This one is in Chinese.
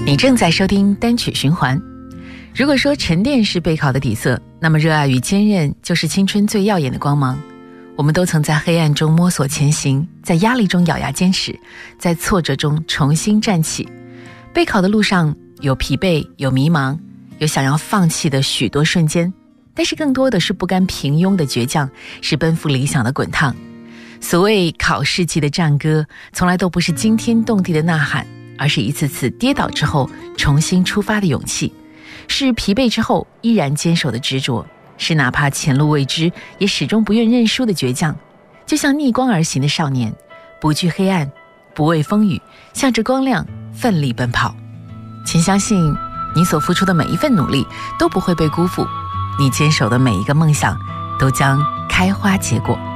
你正在收听单曲循环。如果说沉淀是备考的底色，那么热爱与坚韧就是青春最耀眼的光芒。我们都曾在黑暗中摸索前行，在压力中咬牙坚持，在挫折中重新站起。备考的路上有疲惫，有迷茫，有想要放弃的许多瞬间，但是更多的是不甘平庸的倔强，是奔赴理想的滚烫。所谓考试季的战歌，从来都不是惊天动地的呐喊，而是一次次跌倒之后重新出发的勇气，是疲惫之后依然坚守的执着，是哪怕前路未知也始终不愿认输的倔强。就像逆光而行的少年，不惧黑暗，不畏风雨，向着光亮奋力奔跑。请相信，你所付出的每一份努力都不会被辜负，你坚守的每一个梦想都将开花结果。